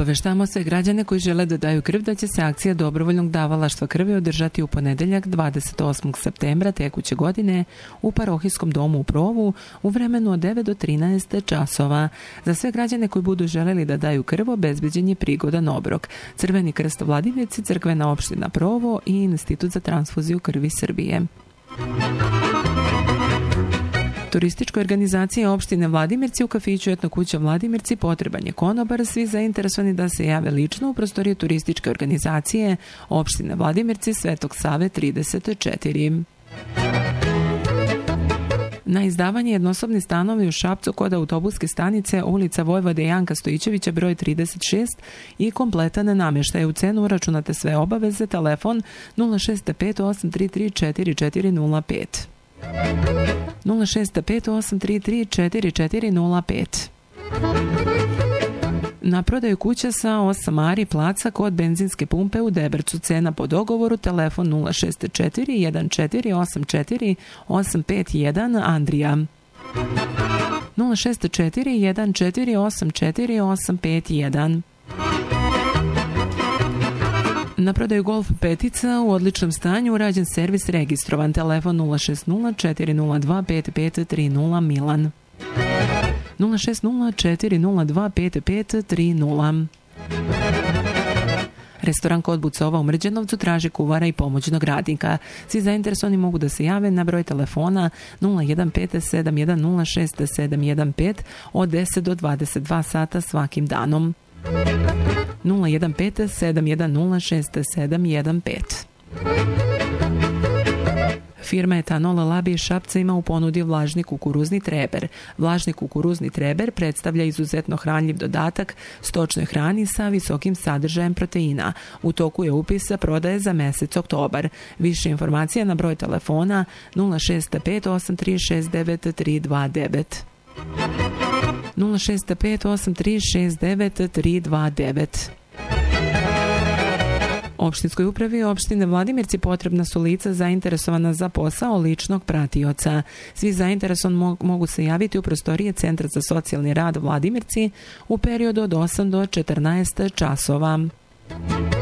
Obaveštavamo sve građane koji žele da daju krv da će se akcija dobrovoljnog davalaštva krvi održati u ponedeljak 28. septembra tekuće godine u Parohijskom domu u Provu u vremenu od 9 do 13 časova. Za sve građane koji budu želeli da daju krv obezbeđen je prigodan obrok. Crveni krst Vladimirci, Crkvena opština Provo i Institut za transfuziju krvi Srbije. Turističkoj organizaciji opštine Vladimirci u kafiću Etno kuća Vladimirci potreban je konobar. Svi zainteresovani da se jave lično u prostorije turističke organizacije opštine Vladimirci, Svetog Save 34. Na izdavanje jednosobni stanovi u Šapcu kod autobuske stanice ulica Vojvode Janka Stojićevića broj 36 i kompletan namještaj. U cenu uračunate sve obaveze. Telefon 06583344405. 06583344405. Na prodaju kuća sa 8 ari placa kod benzinske pumpe u Debrcu. Cena po dogovoru. Telefon 06414848551 Andrija. 06414848551. Na prodaju Golf petica u odličnom stanju, urađen servis registrovan. Telefon 06040255530 Milan. 06040255530. Restoran Kod Bucova u Mrđanovcu traži kuvara i pomoćnog radnika. Svi zainteresovani mogu da se jave na broj telefona 01571067115 od 10 do 22 sata svakim danom. 01571067115. Firma Etanol Labi iz Šapca ima u ponudi vlažni kukuruzni treber. Vlažni kukuruzni treber predstavlja izuzetno hranljiv dodatak stočnoj hrani sa visokim sadržajem proteina. U toku je upisa prodaje za mesec oktobar. Više informacija na broj telefona 065836939. 065836939. Opštinskoj upravi opštine Vladimirci potrebna su lica zainteresovana za posao ličnog pratioca. Svi zainteresovani mogu se javiti u prostorije Centra za socijalni rad Vladimirci u periodu od 8 do 14 časova.